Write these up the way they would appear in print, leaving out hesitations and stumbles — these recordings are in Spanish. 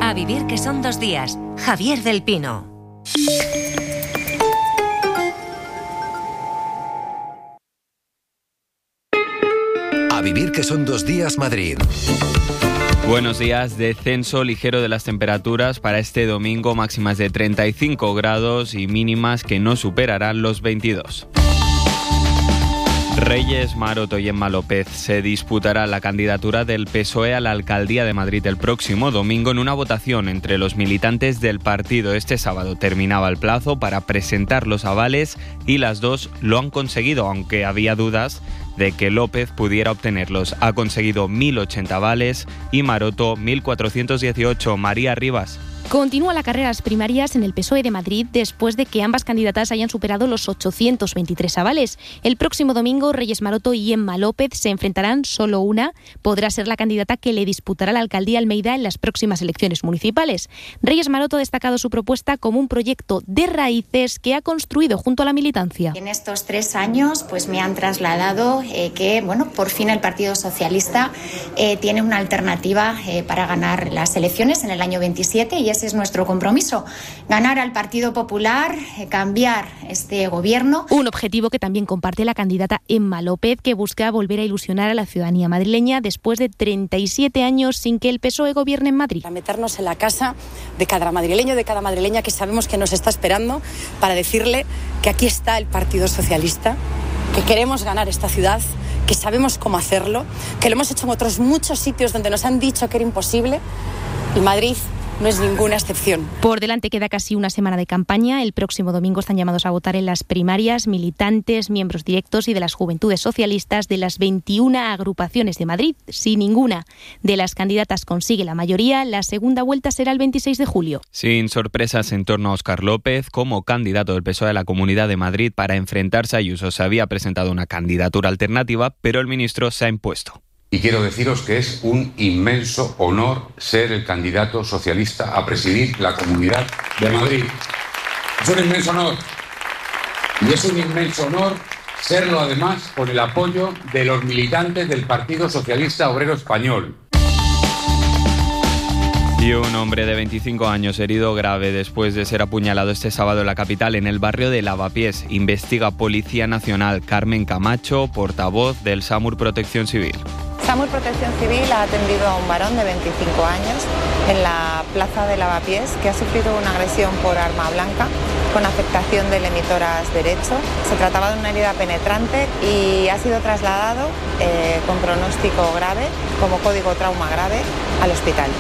A vivir que son 2 días. Javier del Pino. A vivir que son 2 días Madrid. Buenos días. Descenso ligero de las temperaturas para este domingo, máximas de 35 grados y mínimas que no superarán los 22. Reyes Maroto y Emma López se disputará la candidatura del PSOE a la alcaldía de Madrid el próximo domingo en una votación entre los militantes del partido. Este sábado terminaba el plazo para presentar los avales y las dos lo han conseguido, aunque había dudas de que López pudiera obtenerlos. Ha conseguido 1.080 avales y Maroto 1.418. María Rivas. Continúa la carrera a las primarias en el PSOE de Madrid después de que ambas candidatas hayan superado los 823 avales. El próximo domingo, Reyes Maroto y Emma López se enfrentarán. Solo una podrá ser la candidata que le disputará la alcaldía Almeida en las próximas elecciones municipales. Reyes Maroto ha destacado su propuesta como un proyecto de raíces que ha construido junto a la militancia. En estos 3 años pues me han trasladado que por fin el Partido Socialista tiene una alternativa para ganar las elecciones en el año 27 y ese es nuestro compromiso, ganar al Partido Popular, cambiar este gobierno. Un objetivo que también comparte la candidata Emma López, que busca volver a ilusionar a la ciudadanía madrileña después de 37 años sin que el PSOE gobierne en Madrid. Para meternos en la casa de cada madrileño, de cada madrileña que sabemos que nos está esperando, para decirle que aquí está el Partido Socialista, que queremos ganar esta ciudad, que sabemos cómo hacerlo, que lo hemos hecho en otros muchos sitios donde nos han dicho que era imposible, y Madrid no es ninguna excepción. Por delante queda casi una semana de campaña. El próximo domingo están llamados a votar en las primarias militantes, miembros directos y de las juventudes socialistas de las 21 agrupaciones de Madrid. Si ninguna de las candidatas consigue la mayoría, la segunda vuelta será el 26 de julio. Sin sorpresas en torno a Óscar López, como candidato del PSOE a la Comunidad de Madrid para enfrentarse a Ayuso, se había presentado una candidatura alternativa, pero el ministro se ha impuesto. Y quiero deciros que es un inmenso honor ser el candidato socialista a presidir la Comunidad de Madrid. Es un inmenso honor. Y es un inmenso honor serlo además con el apoyo de los militantes del Partido Socialista Obrero Español. Y un hombre de 25 años herido grave después de ser apuñalado este sábado en la capital, en el barrio de Lavapiés. Investiga Policía Nacional. Carmen Camacho, portavoz del SAMUR Protección Civil. SAMUR Protección Civil ha atendido a un varón de 25 años en la plaza de Lavapiés que ha sufrido una agresión por arma blanca con afectación del emitoras derecho. Se trataba de una herida penetrante y ha sido trasladado con pronóstico grave, como código trauma grave, al hospital.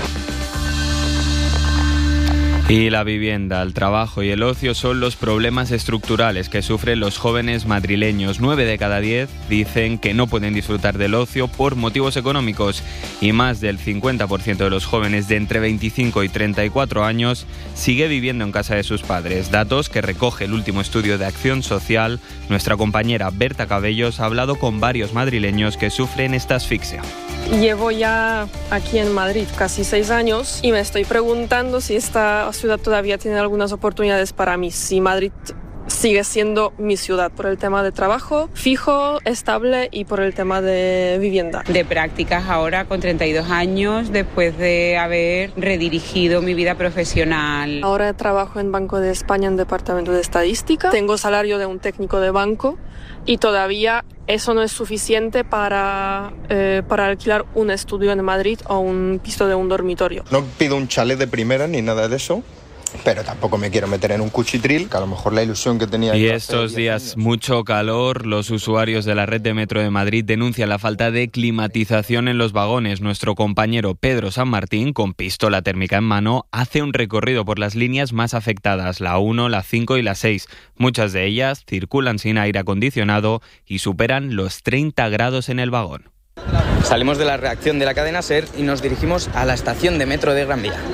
Y la vivienda, el trabajo y el ocio son los problemas estructurales que sufren los jóvenes madrileños. 9 de cada 10 dicen que no pueden disfrutar del ocio por motivos económicos y más del 50% de los jóvenes de entre 25 y 34 años sigue viviendo en casa de sus padres. Datos que recoge el último estudio de Acción Social. Nuestra compañera Berta Cabellos ha hablado con varios madrileños que sufren esta asfixia. Llevo ya aquí en Madrid casi 6 años y me estoy preguntando si esta ciudad todavía tiene algunas oportunidades para mí, si Madrid sigue siendo mi ciudad por el tema de trabajo fijo, estable y por el tema de vivienda. De prácticas ahora con 32 años después de haber redirigido mi vida profesional. Ahora trabajo en Banco de España en Departamento de Estadística. Tengo salario de un técnico de banco y todavía eso no es suficiente para alquilar un estudio en Madrid o un piso de un dormitorio. No pido un chalet de primera ni nada de eso, pero tampoco me quiero meter en un cuchitril, que a lo mejor la ilusión que tenía... Y estos días mucho calor, los usuarios de la red de metro de Madrid denuncian la falta de climatización en los vagones. Nuestro compañero Pedro San Martín, con pistola térmica en mano, hace un recorrido por las líneas más afectadas, la 1, la 5 y la 6. Muchas de ellas circulan sin aire acondicionado y superan los 30 grados en el vagón. Salimos de la reacción de la cadena SER y nos dirigimos a la estación de metro de Gran Vía.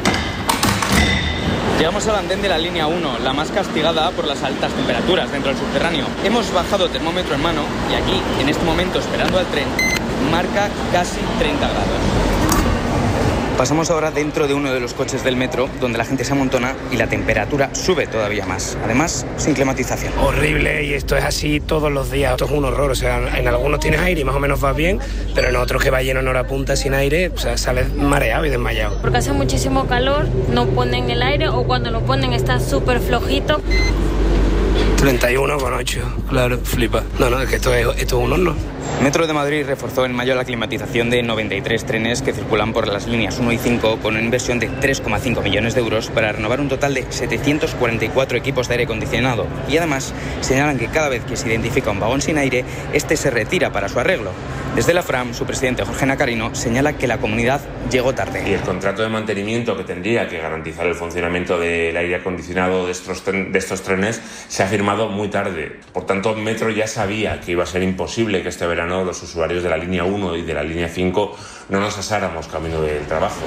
Llegamos al andén de la línea 1, la más castigada por las altas temperaturas dentro del subterráneo. Hemos bajado termómetro en mano y aquí, en este momento esperando al tren, marca casi 30 grados. Pasamos ahora dentro de uno de los coches del metro, donde la gente se amontona y la temperatura sube todavía más. Además, sin climatización. Horrible, y esto es así todos los días. Esto es un horror. O sea, en algunos tienes aire y más o menos vas bien, pero en otros que va lleno en hora punta sin aire, o sea, sales mareado y desmayado. Porque hace muchísimo calor, no ponen el aire, o cuando lo ponen está súper flojito. 31,8, claro, flipa. No, es que esto es un horno. Metro de Madrid reforzó en mayo la climatización de 93 trenes que circulan por las líneas 1 y 5 con una inversión de 3,5 millones de euros para renovar un total de 744 equipos de aire acondicionado. Y además señalan que cada vez que se identifica un vagón sin aire, este se retira para su arreglo. Desde la FRAM, su presidente Jorge Nacarino señala que la comunidad llegó tarde. Y el contrato de mantenimiento que tendría que garantizar el funcionamiento del aire acondicionado de estos trenes se ha firmado muy tarde. Por tanto, Metro ya sabía que iba a ser imposible que este verano los usuarios de la línea 1 y de la línea 5 no nos asáramos camino del trabajo.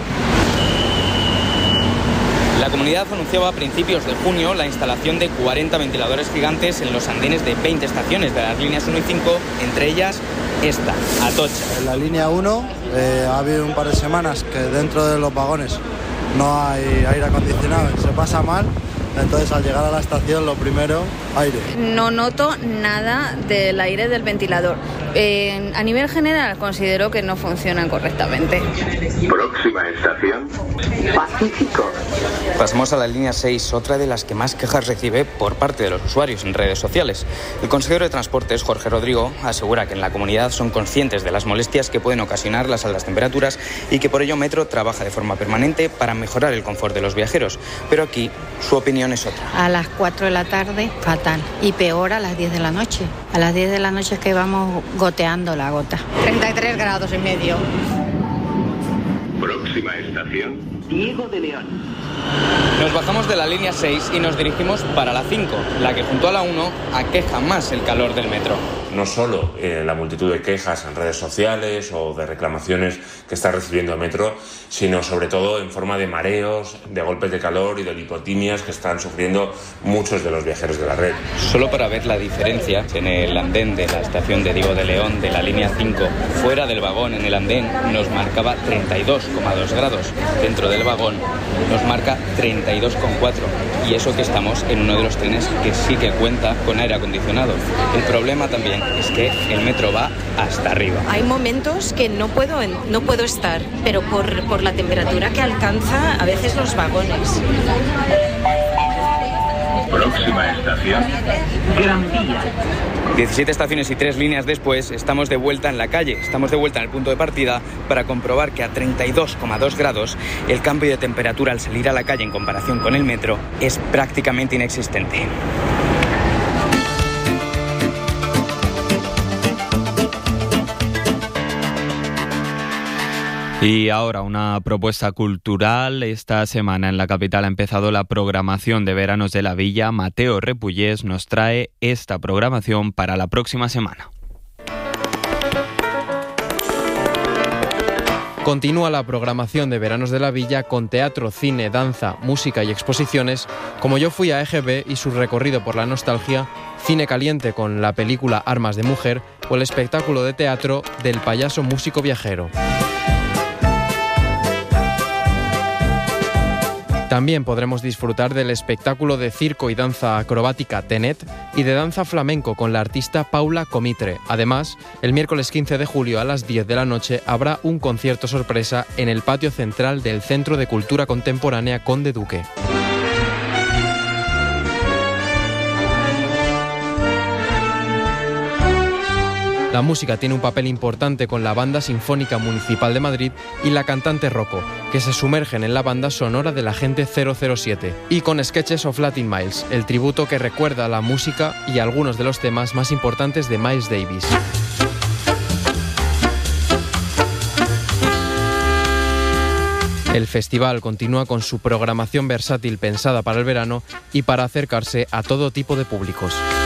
La comunidad anunciaba a principios de junio la instalación de 40 ventiladores gigantes en los andenes de 20 estaciones de las líneas 1 y 5, entre ellas esta, Atocha. En la línea 1 ha habido un par de semanas que dentro de los vagones no hay aire acondicionado, se pasa mal. Entonces, al llegar a la estación, lo primero, aire. No noto nada del aire del ventilador. A nivel general, considero que no funcionan correctamente. Próxima estación, Pacífico. Pasamos a la línea 6, otra de las que más quejas recibe por parte de los usuarios en redes sociales. El consejero de Transportes, Jorge Rodrigo, asegura que en la comunidad son conscientes de las molestias que pueden ocasionar las altas temperaturas y que por ello Metro trabaja de forma permanente para mejorar el confort de los viajeros. Pero aquí, su opinión es otra. A las 4 de la tarde, fatal. Y peor a las 10 de la noche. A las 10 de la noche es que vamos goteando la gota. 33 grados y medio. Próxima estación, Diego de León. Nos bajamos de la línea 6 y nos dirigimos para la 5, la que junto a la 1 aqueja más el calor del metro. No solo la multitud de quejas en redes sociales o de reclamaciones que está recibiendo el Metro, sino sobre todo en forma de mareos, de golpes de calor y de lipotimias que están sufriendo muchos de los viajeros de la red. Solo para ver la diferencia, en el andén de la estación de Diego de León de la línea 5, fuera del vagón en el andén nos marcaba 32,2 grados. Dentro del vagón nos marca 32,4. Y eso que estamos en uno de los trenes que sí que cuenta con aire acondicionado. El problema también es que el metro va hasta arriba. Hay momentos que no puedo estar, pero por la temperatura que alcanza a veces los vagones. Próxima estación, Gran Vía. 17 estaciones y 3 líneas después, estamos de vuelta en la calle, estamos de vuelta en el punto de partida para comprobar que a 32,2 grados el cambio de temperatura al salir a la calle en comparación con el metro es prácticamente inexistente. Y ahora una propuesta cultural. Esta semana en la capital ha empezado la programación de Veranos de la Villa. Mateo Repullés nos trae esta programación para la próxima semana. Continúa la programación de Veranos de la Villa con teatro, cine, danza, música y exposiciones, como Yo fui a EGB y su recorrido por la nostalgia, cine caliente con la película Armas de Mujer o el espectáculo de teatro del payaso músico viajero. También podremos disfrutar del espectáculo de circo y danza acrobática Tenet y de danza flamenco con la artista Paula Comitre. Además, el miércoles 15 de julio a las 10 de la noche habrá un concierto sorpresa en el patio central del Centro de Cultura Contemporánea Conde Duque. La música tiene un papel importante con la Banda Sinfónica Municipal de Madrid y la cantante Rocco, que se sumergen en la banda sonora del Agente 007, y con Sketches of Latin Miles, el tributo que recuerda la música y algunos de los temas más importantes de Miles Davis. El festival continúa con su programación versátil pensada para el verano y para acercarse a todo tipo de públicos.